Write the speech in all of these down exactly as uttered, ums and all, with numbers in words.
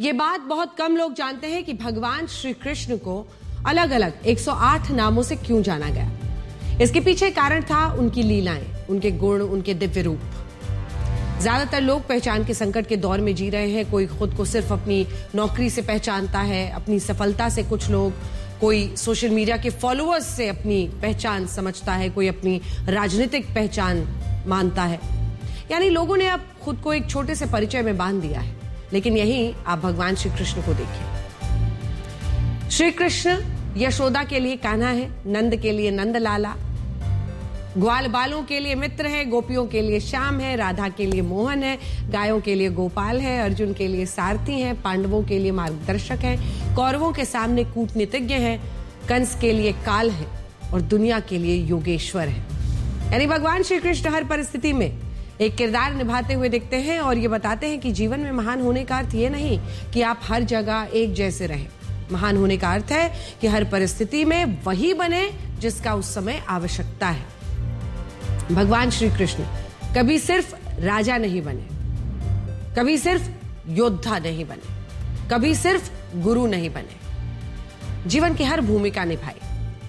ये बात बहुत कम लोग जानते हैं कि भगवान श्री कृष्ण को अलग अलग एक सौ आठ नामों से क्यों जाना गया। इसके पीछे कारण था उनकी लीलाएं, उनके गुण, उनके दिव्य रूप। ज्यादातर लोग पहचान के संकट के दौर में जी रहे हैं। कोई खुद को सिर्फ अपनी नौकरी से पहचानता है, अपनी सफलता से, कुछ लोग कोई सोशल मीडिया के फॉलोअर्स से अपनी पहचान समझता है, कोई अपनी राजनीतिक पहचान मानता है। यानी लोगों ने अब खुद को एक छोटे से परिचय में बांध दिया है। लेकिन यहीं आप भगवान श्री कृष्ण को देखिए। श्री कृष्ण यशोदा के लिए कान्हा है, नंद के लिए नंद लाला, ग्वाल बालों के लिए मित्र है, गोपियों के लिए श्याम है, राधा के लिए मोहन है, गायों के लिए गोपाल है, अर्जुन के लिए सारथी है, पांडवों के लिए मार्गदर्शक है, कौरवों के सामने कूटनीतिज्ञ है, कंस के लिए काल है और दुनिया के लिए योगेश्वर है। यानी भगवान श्री कृष्ण हर परिस्थिति में एक किरदार निभाते हुए दिखते हैं और ये बताते हैं कि जीवन में महान होने का अर्थ ये नहीं कि आप हर जगह एक जैसे रहें। महान होने का अर्थ है कि हर परिस्थिति में वही बने जिसका उस समय आवश्यकता है। भगवान श्री कृष्ण कभी सिर्फ राजा नहीं बने, कभी सिर्फ योद्धा नहीं बने, कभी सिर्फ गुरु नहीं बने, जीवन की हर भूमिका निभाई।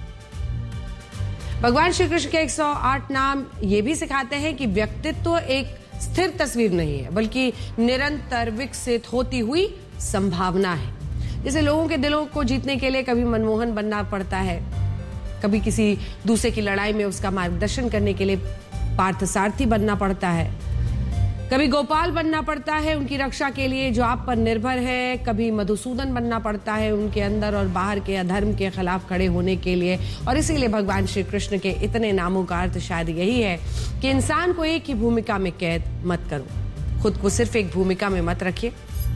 भगवान श्री कृष्ण के एक सौ आठ नाम ये भी सिखाते हैं कि व्यक्तित्व एक स्थिर तस्वीर नहीं है, बल्कि निरंतर विकसित होती हुई संभावना है। जैसे लोगों के दिलों को जीतने के लिए कभी मनमोहन बनना पड़ता है, कभी किसी दूसरे की लड़ाई में उसका मार्गदर्शन करने के लिए पार्थसारथी बनना पड़ता है, कभी गोपाल बनना पड़ता है उनकी रक्षा के लिए जो आप पर निर्भर है, कभी मधुसूदन बनना पड़ता है उनके अंदर और बाहर के अधर्म के खिलाफ खड़े होने के लिए। और इसीलिए भगवान श्री कृष्ण के इतने नामों का अर्थ शायद यही है कि इंसान को एक ही भूमिका में कैद मत करो, खुद को सिर्फ एक भूमिका में मत रखिए।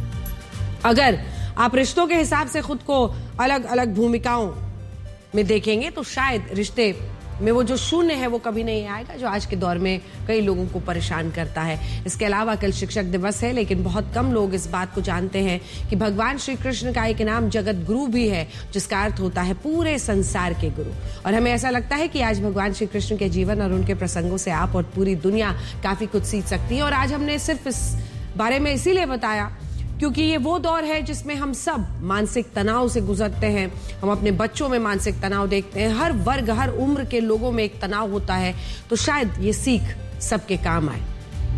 अगर आप रिश्तों के हिसाब से खुद को अलग अलग भूमिकाओं में देखेंगे तो शायद रिश्ते में वो जो शून्य है वो कभी नहीं आएगा, जो आज के दौर में कई लोगों को परेशान करता है। इसके अलावा कल शिक्षक दिवस है, लेकिन बहुत कम लोग इस बात को जानते हैं कि भगवान श्री कृष्ण का एक नाम जगत गुरु भी है, जिसका अर्थ होता है पूरे संसार के गुरु। और हमें ऐसा लगता है कि आज भगवान श्री कृष्ण के जीवन और उनके प्रसंगों से आप और पूरी दुनिया काफी कुछ सीख सकती है। और आज हमने सिर्फ इस बारे में इसीलिए बताया क्योंकि ये वो दौर है जिसमें हम सब मानसिक तनाव से गुजरते हैं। हम अपने बच्चों में मानसिक तनाव देखते हैं, हर वर्ग, हर उम्र के लोगों में एक तनाव होता है। तो शायद ये सीख सबके काम आए।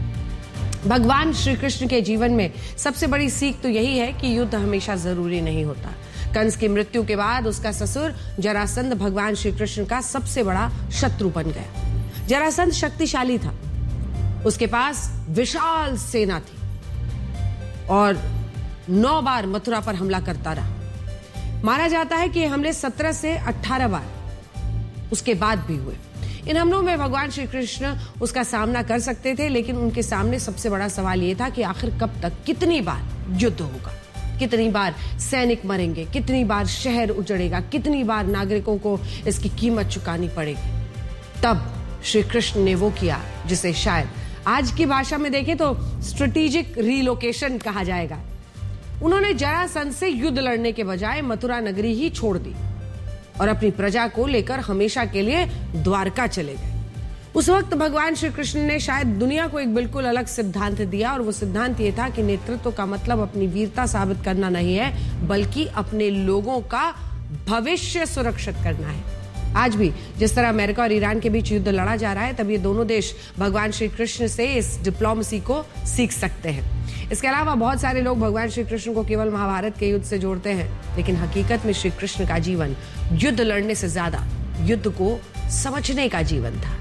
भगवान श्री कृष्ण के जीवन में सबसे बड़ी सीख तो यही है कि युद्ध हमेशा जरूरी नहीं होता। कंस की मृत्यु के बाद उसका ससुर जरासंध भगवान श्री कृष्ण का सबसे बड़ा शत्रु बन गया। जरासंध शक्तिशाली था, उसके पास विशाल सेना थी और नौ बार मथुरा पर हमला करता रहा। माना जाता है कि हमले सत्रह से अठारह बार उसके बाद भी हुए। इन हमलों में भगवान श्री कृष्ण उसका सामना कर सकते थे, लेकिन उनके सामने सबसे बड़ा सवाल यह था कि आखिर कब तक, कितनी बार युद्ध होगा, कितनी बार सैनिक मरेंगे, कितनी बार शहर उजड़ेगा, कितनी बार नागरिकों को इसकी कीमत चुकानी पड़ेगी। तब श्री कृष्ण ने वो किया जिसे शायद आज की भाषा में देखें तो स्ट्रेटेजिक रीलोकेशन कहा जाएगा। उन्होंने जरासंध से युद्ध लड़ने के बजाय मथुरा नगरी ही छोड़ दी और अपनी प्रजा को लेकर हमेशा के लिए द्वारका चले गए। उस वक्त भगवान श्री कृष्ण ने शायद दुनिया को एक बिल्कुल अलग सिद्धांत दिया, और वो सिद्धांत ये था कि नेतृत्व का मतलब अपनी वीरता साबित करना नहीं है, बल्कि अपने लोगों का भविष्य सुरक्षित करना है। आज भी जिस तरह अमेरिका और ईरान के बीच युद्ध लड़ा जा रहा है, तब ये दोनों देश भगवान श्री कृष्ण से इस डिप्लोमेसी को सीख सकते हैं। इसके अलावा बहुत सारे लोग भगवान श्री कृष्ण को केवल महाभारत के युद्ध से जोड़ते हैं, लेकिन हकीकत में श्री कृष्ण का जीवन युद्ध लड़ने से ज्यादा युद्ध को समझने का जीवन था।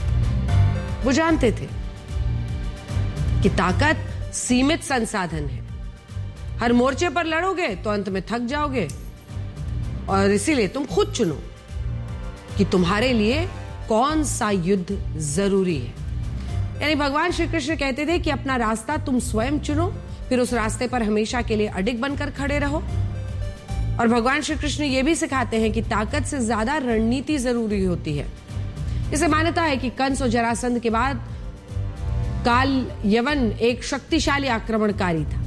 वो जानते थे कि ताकत सीमित संसाधन है, हर मोर्चे पर लड़ोगे तो अंत में थक जाओगे, और इसीलिए तुम खुद चुनो कि तुम्हारे लिए कौन सा युद्ध जरूरी है। यानी भगवान श्री कृष्ण कहते थे कि अपना रास्ता तुम स्वयं चुनो, फिर उस रास्ते पर हमेशा के लिए अडिग बनकर खड़े रहो। और भगवान श्री कृष्ण ये भी सिखाते हैं कि ताकत से ज्यादा रणनीति जरूरी होती है। इसे मान्यता है कि कंस और जरासंध के बाद काल यवन एक शक्तिशाली आक्रमणकारी था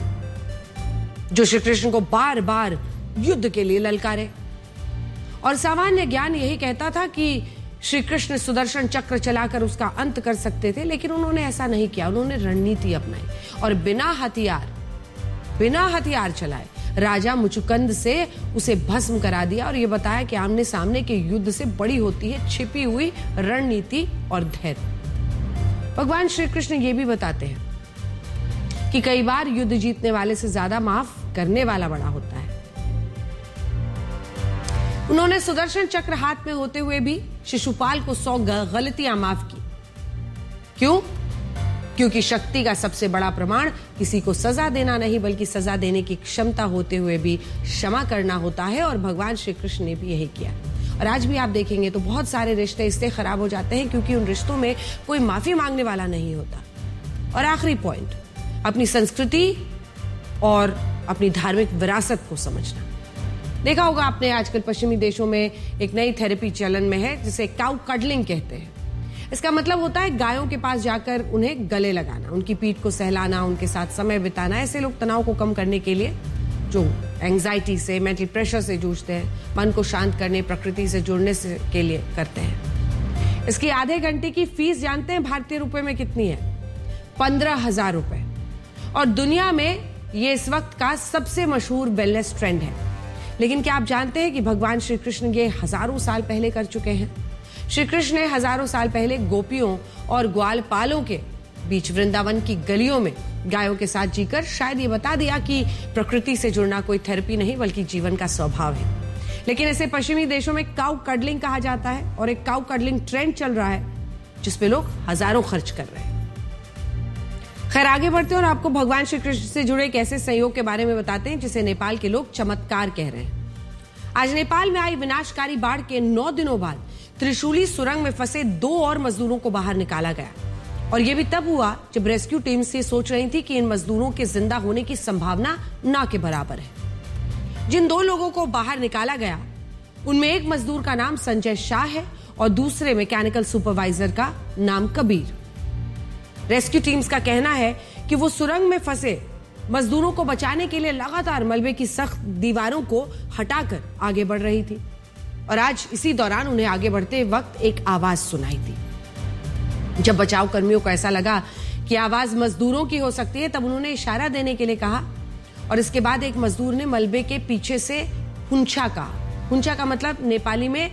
जो श्री कृष्ण को बार बार युद्ध के लिए ललकारे। और सामान्य ज्ञान यही कहता था कि श्री कृष्ण सुदर्शन चक्र चलाकर उसका अंत कर सकते थे, लेकिन उन्होंने ऐसा नहीं किया। उन्होंने रणनीति अपनाई और बिना हथियार बिना हथियार चलाए राजा मुचुकंद से उसे भस्म करा दिया और यह बताया कि आमने सामने के युद्ध से बड़ी होती है छिपी हुई रणनीति और धैर्य। भगवान श्री कृष्ण ये भी बताते हैं कि कई बार युद्ध जीतने वाले से ज्यादा माफ करने वाला बड़ा होता है। उन्होंने सुदर्शन चक्र हाथ में होते हुए भी शिशुपाल को सौ गलतियां माफ की। क्यों? क्योंकि शक्ति का सबसे बड़ा प्रमाण किसी को सजा देना नहीं बल्कि सजा देने की क्षमता होते हुए भी क्षमा करना होता है, और भगवान श्री कृष्ण ने भी यही किया। और आज भी आप देखेंगे तो बहुत सारे रिश्ते इससे खराब हो जाते हैं क्योंकि उन रिश्तों में कोई माफी मांगने वाला नहीं होता। और आखिरी पॉइंट, अपनी संस्कृति और अपनी धार्मिक विरासत को समझना। देखा होगा आपने आजकल पश्चिमी देशों में एक नई थेरेपी चलन में है जिसे काउ कडलिंग कहते हैं। इसका मतलब होता है गायों के पास जाकर उन्हें गले लगाना, उनकी पीठ को सहलाना, उनके साथ समय बिताना। ऐसे लोग तनाव को कम करने के लिए, जो एंजाइटी से, मेंटल प्रेशर से जूझते हैं, मन को शांत करने, प्रकृति से जुड़ने से के लिए करते हैं। इसकी आधे घंटे की फीस जानते हैं भारतीय रुपए में कितनी है? पंद्रह हजार रुपए। और दुनिया में ये इस वक्त का सबसे मशहूर वेलनेस ट्रेंड है। लेकिन क्या आप जानते हैं कि भगवान श्री कृष्ण ये हजारों साल पहले कर चुके हैं? श्री कृष्ण ने हजारों साल पहले गोपियों और ग्वालपालों के बीच वृंदावन की गलियों में गायों के साथ जीकर शायद ये बता दिया कि प्रकृति से जुड़ना कोई थेरेपी नहीं बल्कि जीवन का स्वभाव है। लेकिन इसे पश्चिमी देशों में काउ कडलिंग कहा जाता है और एक काउ कडलिंग ट्रेंड चल रहा है जिसपे लोग हजारों खर्च कर रहे हैं। खैर, आगे बढ़ते हैं और आपको भगवान श्री कृष्ण से जुड़े एक ऐसे संयोग के बारे में बताते हैं जिसे नेपाल के लोग चमत्कार कह रहे हैं। आज नेपाल में आई विनाशकारी बाढ़ के नौ दिनों बाद त्रिशूली सुरंग में फंसे दो और मजदूरों को बाहर निकाला गया, और यह भी तब हुआ जब रेस्क्यू टीम्स ये सोच रही थी कि इन मजदूरों के जिंदा होने की संभावना ना के बराबर है। जिन दो लोगों को बाहर निकाला गया उनमें एक मजदूर का नाम संजय शाह है और दूसरे मैकेनिकल सुपरवाइजर का नाम कबीर। रेस्क्यू टीम्स का कहना है कि वो सुरंग में फंसे मजदूरों को बचाने के लिए लगातार मलबे की सख्त दीवारों को हटाकर आगे बढ़ रही थी, और आज इसी दौरान उन्हें आगे बढ़ते वक्त एक आवाज सुनाई थी। जब बचाव कर्मियों को ऐसा लगा कि आवाज मजदूरों की हो सकती है तब उन्होंने इशारा देने के लिए कहा, और इसके बाद एक मजदूर ने मलबे के पीछे से हुंचा कहा। हुंचा का मतलब नेपाली में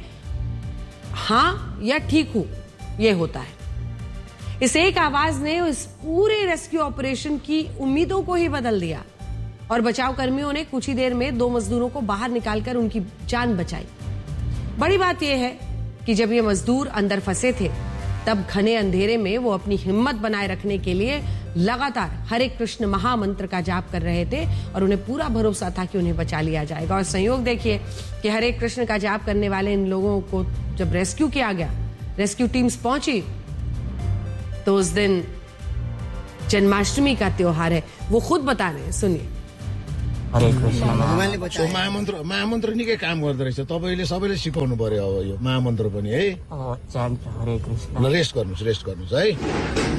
हाँ या ठीक हूं यह होता है। इस एक आवाज ने इस पूरे रेस्क्यू ऑपरेशन की उम्मीदों को ही बदल दिया, और बचाव कर्मियों ने कुछ ही देर में दो मजदूरों को बाहर निकालकर उनकी जान बचाई। बड़ी बात यह है कि जब ये मजदूर अंदर फंसे थे तब घने अंधेरे में वो अपनी हिम्मत बनाए रखने के लिए लगातार हरे कृष्ण महामंत्र का जाप कर रहे थे, और उन्हें पूरा भरोसा था कि उन्हें बचा लिया जाएगा। और संयोग देखिए कि हरे कृष्ण का जाप करने वाले इन लोगों को जब रेस्क्यू किया गया, रेस्क्यू टीम्स पहुंची, तो उस दिन जन्माष्टमी का त्योहार है। वो खुद बता रहे हैं, सुनिए। हरे कृष्ण महामन्त्र महामन्त्र निकै काम गर्दो रहेछ। तपाईँले सबैले सिकाउनु पर्यो अब यो महामन्त्र पनि है। हरे कृष्ण। ल रेस्ट गर्नुस् रेस्ट गर्नुस् है।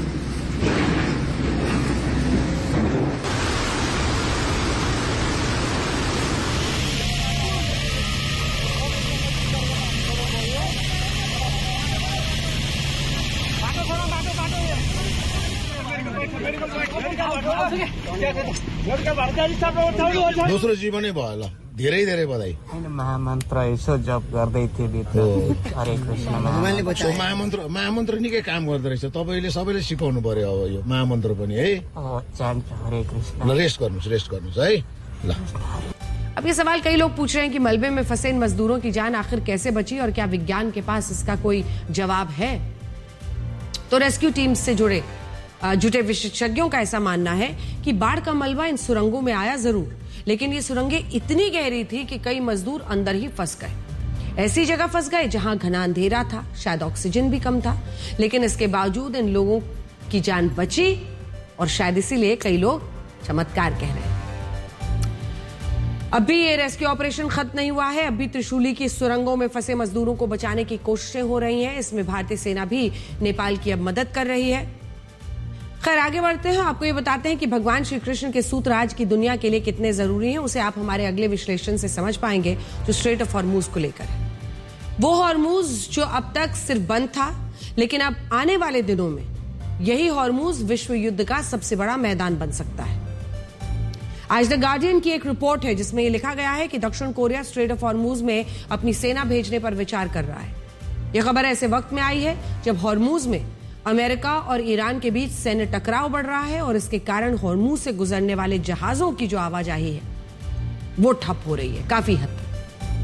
दोस्रो जीवनै भयो ल, धेरै धेरै बधाई। महामन्त्र यसो जप गर्दै थिए। हरे कृष्ण। महामन्त्र महामन्त्र निकै काम गर्दो रहेछ। तपाईँले सबैले सिकाउनु पर्यो अब यो महामन्त्र पनि है। हरे कृष्ण। ल रेस्ट गर्नुस् रेस्ट गर्नुस् है। ल अब ये सवाल कई लोग पूछ रहे हैं कि मलबे में फंसे इन मजदूरों की जान आखिर कैसे बची, और क्या विज्ञान के पास इसका कोई जवाब है? तो रेस्क्यू टीम से जुड़े जुटे विशेषज्ञों का ऐसा मानना है कि बाढ़ का मलबा इन सुरंगों में आया जरूर, लेकिन ये सुरंगें इतनी गहरी थी कि कई मजदूर अंदर ही फंस गए। ऐसी जगह फंस गए जहां घना अंधेरा था, शायद ऑक्सीजन भी कम था, लेकिन इसके बावजूद इन लोगों की जान बची, और शायद इसीलिए कई लोग चमत्कार कह रहे हैं। अब भी ये रेस्क्यू ऑपरेशन खत्म नहीं हुआ है। अभी त्रिशूली की सुरंगों में फंसे मजदूरों को बचाने की कोशिशें हो रही हैं। इसमें भारतीय सेना भी नेपाल की अब मदद कर रही है। खैर, आगे बढ़ते हैं। आपको ये बताते हैं कि भगवान श्री कृष्ण के सूत्र आज की दुनिया के लिए कितने जरूरी हैं। उसे आप हमारे अगले विश्लेषण से समझ पाएंगे, जो स्ट्रेट ऑफ हॉर्मूज को लेकर है। वो हॉर्मूज जो अब तक सिर्फ बंद था, लेकिन अब आने वाले दिनों में यही हॉर्मूज विश्व युद्ध का सबसे बड़ा मैदान बन सकता है। आज द गार्डियन की एक रिपोर्ट है जिसमें यह लिखा गया है कि दक्षिण कोरिया स्ट्रेट ऑफ हॉर्मूज में अपनी सेना भेजने पर विचार कर रहा है। यह खबर ऐसे वक्त में आई है जब हॉर्मूज में अमेरिका और ईरान के बीच सैन्य टकराव बढ़ रहा है और इसके कारण हॉर्मूज से गुजरने वाले जहाजों की जो आवाजाही है वो ठप हो रही है काफी हद तक।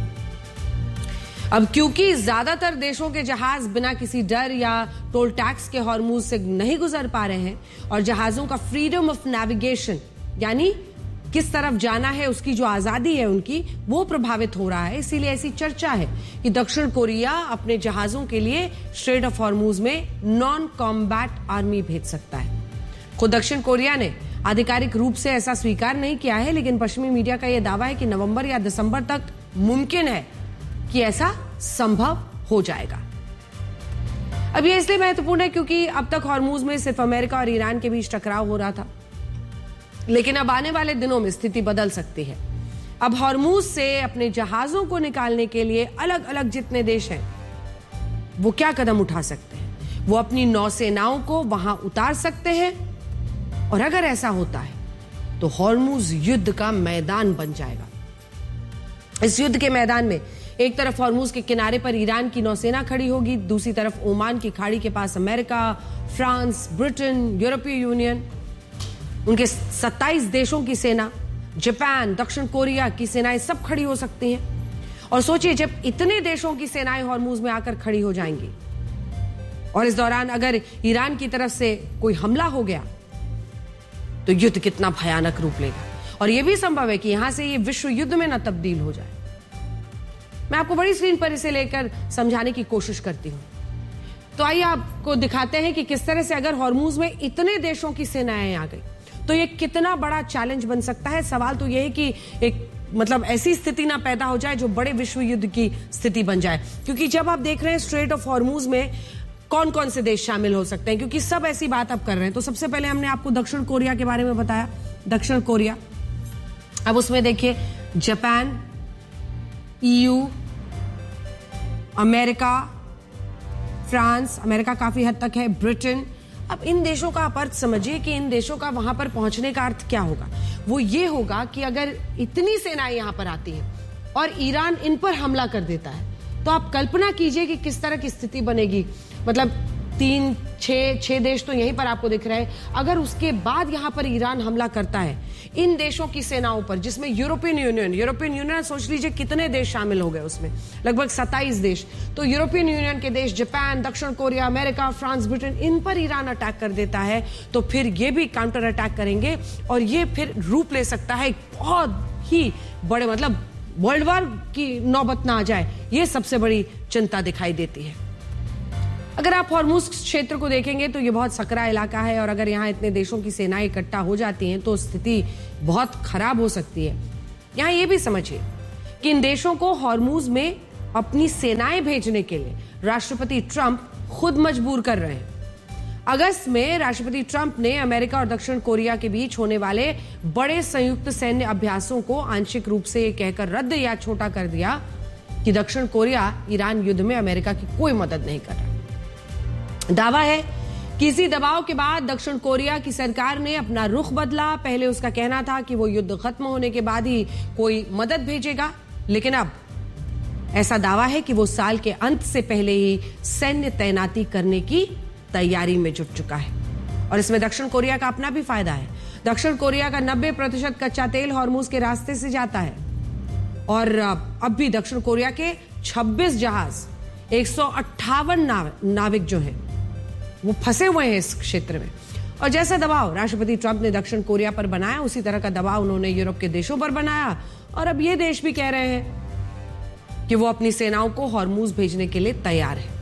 अब क्योंकि ज्यादातर देशों के जहाज बिना किसी डर या टोल टैक्स के हॉर्मूज से नहीं गुजर पा रहे हैं और जहाजों का फ्रीडम ऑफ नेविगेशन यानी किस तरफ जाना है उसकी जो आजादी है उनकी वो प्रभावित हो रहा है, इसीलिए ऐसी चर्चा है कि दक्षिण कोरिया अपने जहाजों के लिए स्ट्रेट ऑफ हॉर्मूज में नॉन कॉम्बैट आर्मी भेज सकता है। खुद दक्षिण कोरिया ने आधिकारिक रूप से ऐसा स्वीकार नहीं किया है, लेकिन पश्चिमी मीडिया का यह दावा है कि नवंबर या दिसंबर तक मुमकिन है कि ऐसा संभव हो जाएगा। अब यह इसलिए महत्वपूर्ण है क्योंकि अब तक हॉर्मूज में सिर्फ अमेरिका और ईरान के बीच टकराव हो रहा था, लेकिन अब आने वाले दिनों में स्थिति बदल सकती है। अब हॉर्मूज से अपने जहाजों को निकालने के लिए अलग अलग जितने देश हैं वो क्या कदम उठा सकते हैं, वो अपनी नौसेनाओं को वहां उतार सकते हैं और अगर ऐसा होता है तो हॉर्मूज युद्ध का मैदान बन जाएगा। इस युद्ध के मैदान में एक तरफ हॉर्मूज के किनारे पर ईरान की नौसेना खड़ी होगी, दूसरी तरफ ओमान की खाड़ी के पास अमेरिका, फ्रांस, ब्रिटेन, यूरोपीय यूनियन, उनके सत्ताईस देशों की सेना, जापान, दक्षिण कोरिया की सेनाएं सब खड़ी हो सकती हैं। और सोचिए जब इतने देशों की सेनाएं हॉर्मूज में आकर खड़ी हो जाएंगी और इस दौरान अगर ईरान की तरफ से कोई हमला हो गया तो युद्ध कितना भयानक रूप लेगा। और यह भी संभव है कि यहां से यह विश्व युद्ध में न तब्दील हो जाए। मैं आपको बड़ी स्क्रीन पर इसे लेकर समझाने की कोशिश करती हूं। तो आइए आपको दिखाते हैं कि किस तरह से अगर हॉर्मूज में इतने देशों की सेनाएं आ गई तो ये कितना बड़ा चैलेंज बन सकता है। सवाल तो यह है कि एक मतलब ऐसी स्थिति ना पैदा हो जाए जो बड़े विश्व युद्ध की स्थिति बन जाए, क्योंकि जब आप देख रहे हैं स्ट्रेट ऑफ हॉर्मूज में कौन कौन से देश शामिल हो सकते हैं, क्योंकि सब ऐसी बात अब कर रहे हैं। तो सबसे पहले हमने आपको दक्षिण कोरिया के बारे में बताया, दक्षिण कोरिया। अब उसमें देखिए Japan, EU, America, France, America काफी हद तक है, ब्रिटेन। अब इन देशों का आप अर्थ समझिए कि इन देशों का वहां पर पहुंचने का अर्थ क्या होगा। वो ये होगा कि अगर इतनी सेनाएं यहां पर आती हैं और ईरान इन पर हमला कर देता है तो आप कल्पना कीजिए कि किस तरह की स्थिति बनेगी। मतलब तीन छह छह देश तो यहीं पर आपको दिख रहे हैं। अगर उसके बाद यहां पर ईरान हमला करता है इन देशों की सेनाओं पर, जिसमें यूरोपियन यूनियन यूरोपियन यूनियन सोच लीजिए कितने देश शामिल हो गए उसमें, लगभग सत्ताईस देश। तो यूरोपियन यूनियन के देश, जापान, दक्षिण कोरिया, अमेरिका, फ्रांस, ब्रिटेन, इन पर ईरान अटैक कर देता है तो फिर ये भी काउंटर अटैक करेंगे और ये फिर रूप ले सकता है बहुत ही बड़े, मतलब वर्ल्ड वॉर की नौबत ना आ जाए, ये सबसे बड़ी चिंता दिखाई देती है। अगर आप हॉर्मूज क्षेत्र को देखेंगे तो ये बहुत सकरा इलाका है और अगर यहाँ इतने देशों की सेनाएं इकट्ठा हो जाती हैं तो स्थिति बहुत खराब हो सकती है। यहाँ ये भी समझिए कि इन देशों को हॉर्मूज में अपनी सेनाएं भेजने के लिए राष्ट्रपति ट्रंप खुद मजबूर कर रहे हैं। अगस्त में राष्ट्रपति ट्रंप ने अमेरिका और दक्षिण कोरिया के बीच होने वाले बड़े संयुक्त सैन्य अभ्यासों को आंशिक रूप से कहकर रद्द या छोटा कर दिया कि दक्षिण कोरिया ईरान युद्ध में अमेरिका की कोई मदद नहीं कर रहा। दावा है कि इसी दबाव के बाद दक्षिण कोरिया की सरकार ने अपना रुख बदला। पहले उसका कहना था कि वो युद्ध खत्म होने के बाद ही कोई मदद भेजेगा, लेकिन अब ऐसा दावा है कि वो साल के अंत से पहले ही सैन्य तैनाती करने की तैयारी में जुट चुका है। और इसमें दक्षिण कोरिया का अपना भी फायदा है। दक्षिण कोरिया का नब्बे प्रतिशत कच्चा तेल हॉर्मूज के रास्ते से जाता है और अब भी दक्षिण कोरिया के छब्बीस जहाज, एक सौ अट्ठावन नाविक जो हैं वो फंसे हुए हैं इस क्षेत्र में। और जैसा दबाव राष्ट्रपति ट्रंप ने दक्षिण कोरिया पर बनाया उसी तरह का दबाव उन्होंने यूरोप के देशों पर बनाया और अब ये देश भी कह रहे हैं कि वो अपनी सेनाओं को हॉर्मूज भेजने के लिए तैयार है।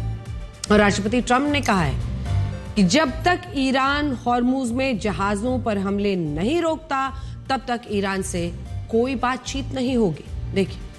और राष्ट्रपति ट्रंप ने कहा है कि जब तक ईरान हॉर्मूज में जहाजों पर हमले नहीं रोकता तब तक ईरान से कोई बातचीत नहीं होगी। देखिए